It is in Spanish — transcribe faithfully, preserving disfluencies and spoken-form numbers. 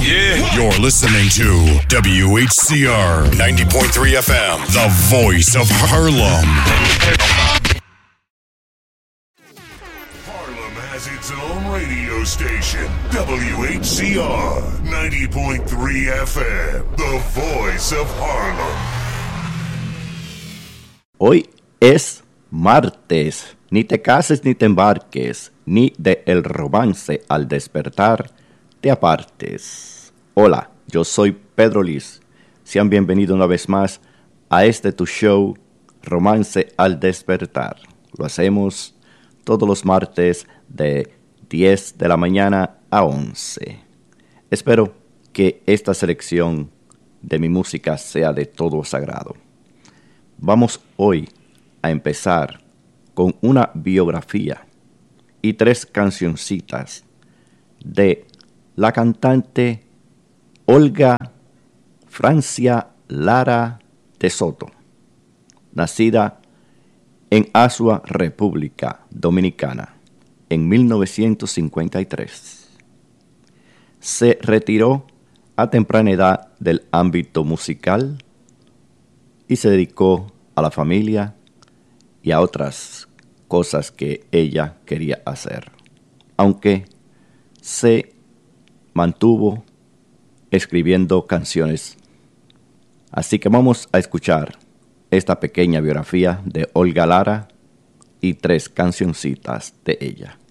Yeah. You're listening to W H C R ninety point three F M, the voice of Harlem. Harlem has its own radio station, W H C R ninety point three F M, the voice of Harlem. Hoy es martes. Ni te cases ni te embarques, ni de el romance al despertar te apartes. Hola, yo soy Pedro Liz. Sean bienvenidos una vez más a este tu show, Romance al Despertar. Lo hacemos todos los martes de diez de la mañana a once. Espero que esta selección de mi música sea de todo sagrado. Vamos hoy a empezar con una biografía y tres cancioncitas de la cantante Olga Francia Lara de Soto, nacida en Azua, República Dominicana, en mil novecientos cincuenta y tres. Se retiró a temprana edad del ámbito musical y se dedicó a la familia y a otras cosas que ella quería hacer, aunque se mantuvo escribiendo canciones. Así que vamos a escuchar esta pequeña biografía de Olga Lara y tres cancioncitas de ella.